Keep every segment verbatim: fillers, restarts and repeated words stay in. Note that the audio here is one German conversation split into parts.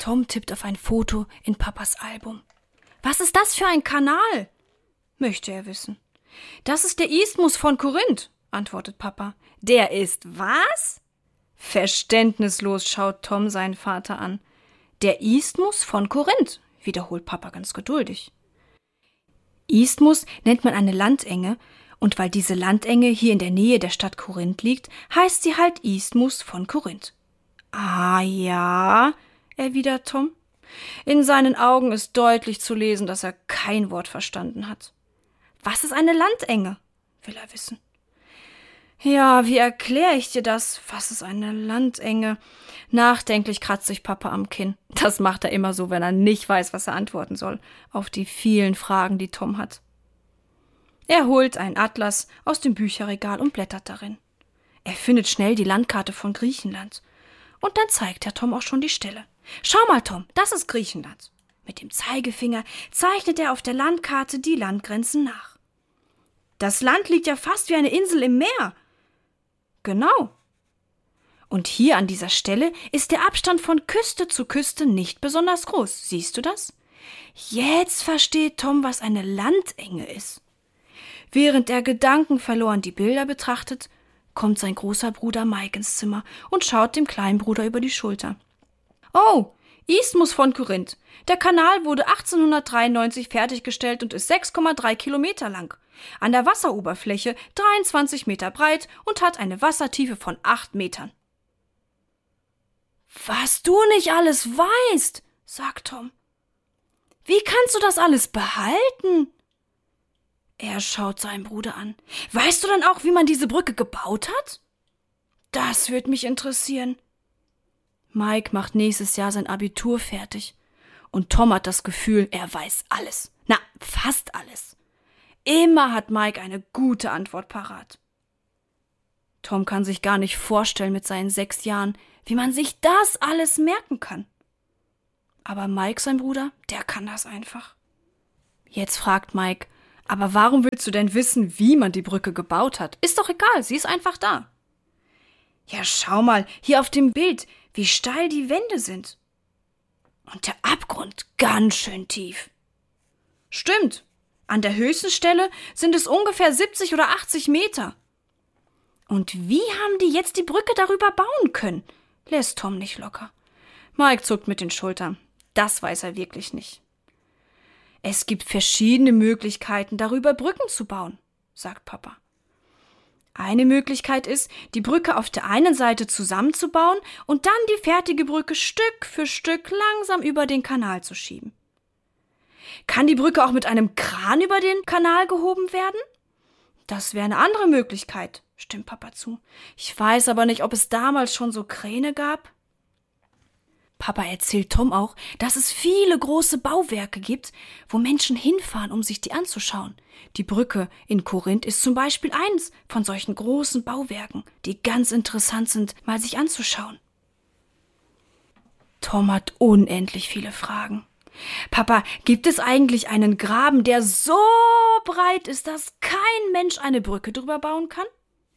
Tom tippt auf ein Foto in Papas Album. »Was ist das für ein Kanal?« möchte er wissen. »Das ist der Isthmus von Korinth«, antwortet Papa. »Der ist was?« Verständnislos schaut Tom seinen Vater an. »Der Isthmus von Korinth«, wiederholt Papa ganz geduldig. Isthmus nennt man eine Landenge, und weil diese Landenge hier in der Nähe der Stadt Korinth liegt, heißt sie halt Isthmus von Korinth. »Ah ja«, erwidert Tom. In seinen Augen ist deutlich zu lesen, dass er kein Wort verstanden hat. »Was ist eine Landenge?«, will er wissen. »Ja, wie erkläre ich dir das? Was ist eine Landenge?« Nachdenklich kratzt sich Papa am Kinn. Das macht er immer so, wenn er nicht weiß, was er antworten soll, auf die vielen Fragen, die Tom hat. Er holt einen Atlas aus dem Bücherregal und blättert darin. Er findet schnell die Landkarte von Griechenland. Und dann zeigt er Tom auch schon die Stelle. »Schau mal, Tom, das ist Griechenland.« Mit dem Zeigefinger zeichnet er auf der Landkarte die Landgrenzen nach. »Das Land liegt ja fast wie eine Insel im Meer.« »Genau. Und hier an dieser Stelle ist der Abstand von Küste zu Küste nicht besonders groß. Siehst du das?« Jetzt versteht Tom, was eine Landenge ist. Während er gedankenverloren die Bilder betrachtet, kommt sein großer Bruder Mike ins Zimmer und schaut dem kleinen Bruder über die Schulter. »Oh, Isthmus von Korinth. Der Kanal wurde achtzehnhundertdreiundneunzig fertiggestellt und ist sechs Komma drei Kilometer lang. An der Wasseroberfläche dreiundzwanzig Meter breit und hat eine Wassertiefe von acht Metern. »Was du nicht alles weißt«, sagt Tom. »Wie kannst du das alles behalten?« Er schaut seinen Bruder an. »Weißt du dann auch, wie man diese Brücke gebaut hat?« »Das würde mich interessieren.« Mike macht nächstes Jahr sein Abitur fertig. Und Tom hat das Gefühl, er weiß alles. Na, fast alles. Immer hat Mike eine gute Antwort parat. Tom kann sich gar nicht vorstellen mit seinen sechs Jahren, wie man sich das alles merken kann. Aber Mike, sein Bruder, der kann das einfach. Jetzt fragt Mike, aber warum willst du denn wissen, wie man die Brücke gebaut hat? Ist doch egal, sie ist einfach da. Ja, schau mal, hier auf dem Bild, wie steil die Wände sind. Und der Abgrund ganz schön tief. Stimmt, an der höchsten Stelle sind es ungefähr siebzig oder achtzig Meter. Und wie haben die jetzt die Brücke darüber bauen können? Lässt Tom nicht locker. Mike zuckt mit den Schultern. Das weiß er wirklich nicht. Es gibt verschiedene Möglichkeiten, darüber Brücken zu bauen, sagt Papa. Eine Möglichkeit ist, die Brücke auf der einen Seite zusammenzubauen und dann die fertige Brücke Stück für Stück langsam über den Kanal zu schieben. Kann die Brücke auch mit einem Kran über den Kanal gehoben werden? Das wäre eine andere Möglichkeit, stimmt Papa zu. Ich weiß aber nicht, ob es damals schon so Kräne gab. Papa erzählt Tom auch, dass es viele große Bauwerke gibt, wo Menschen hinfahren, um sich die anzuschauen. Die Brücke in Korinth ist zum Beispiel eins von solchen großen Bauwerken, die ganz interessant sind, mal sich anzuschauen. Tom hat unendlich viele Fragen. Papa, gibt es eigentlich einen Graben, der so breit ist, dass kein Mensch eine Brücke drüber bauen kann?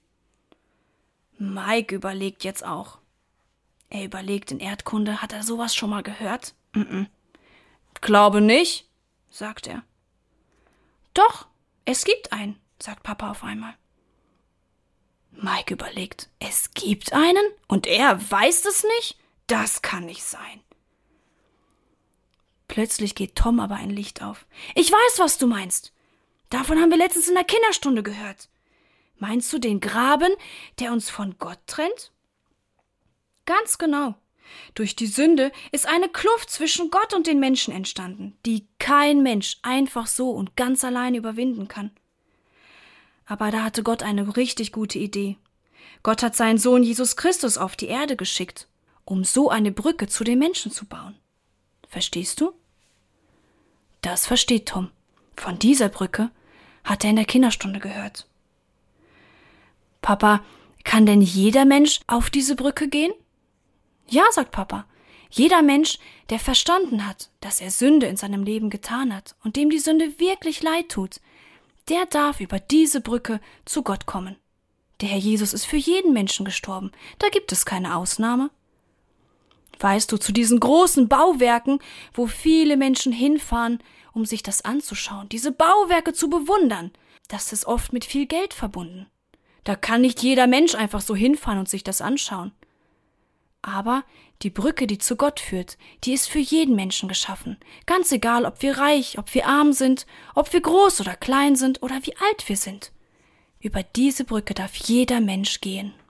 Mike überlegt jetzt auch. Er überlegt in Erdkunde, hat er sowas schon mal gehört? Mm-mm. Glaube nicht, sagt er. Doch, es gibt einen, sagt Papa auf einmal. Mike überlegt, es gibt einen? Und er weiß es nicht? Das kann nicht sein. Plötzlich geht Tom aber ein Licht auf. Ich weiß, was du meinst. Davon haben wir letztens in der Kinderstunde gehört. Meinst du den Graben, der uns von Gott trennt? Ganz genau. Durch die Sünde ist eine Kluft zwischen Gott und den Menschen entstanden, die kein Mensch einfach so und ganz allein überwinden kann. Aber da hatte Gott eine richtig gute Idee. Gott hat seinen Sohn Jesus Christus auf die Erde geschickt, um so eine Brücke zu den Menschen zu bauen. Verstehst du? Das versteht Tom. Von dieser Brücke hat er in der Kinderstunde gehört. Papa, kann denn jeder Mensch auf diese Brücke gehen? Ja, sagt Papa. Jeder Mensch, der verstanden hat, dass er Sünde in seinem Leben getan hat und dem die Sünde wirklich leid tut, der darf über diese Brücke zu Gott kommen. Der Herr Jesus ist für jeden Menschen gestorben. Da gibt es keine Ausnahme. Weißt du, zu diesen großen Bauwerken, wo viele Menschen hinfahren, um sich das anzuschauen, diese Bauwerke zu bewundern, das ist oft mit viel Geld verbunden. Da kann nicht jeder Mensch einfach so hinfahren und sich das anschauen. Aber die Brücke, die zu Gott führt, die ist für jeden Menschen geschaffen. Ganz egal, ob wir reich, ob wir arm sind, ob wir groß oder klein sind oder wie alt wir sind. Über diese Brücke darf jeder Mensch gehen.